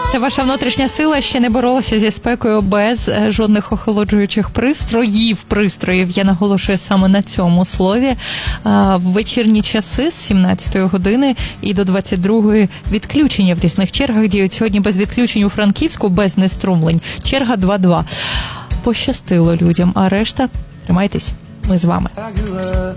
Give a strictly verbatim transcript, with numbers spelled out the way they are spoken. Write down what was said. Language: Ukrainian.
Це ваша внутрішня сила ще не боролася зі спекою без жодних охолоджуючих пристроїв. Пристроїв, я наголошую саме на цьому слові. В вечірні часи з сімнадцятої години і до двадцять другої відключення в різних чергах діють сьогодні без відключень у Франківську, без неструмлень. Черга два-два. Пощастило людям, а решта, тримайтесь, ми з вами.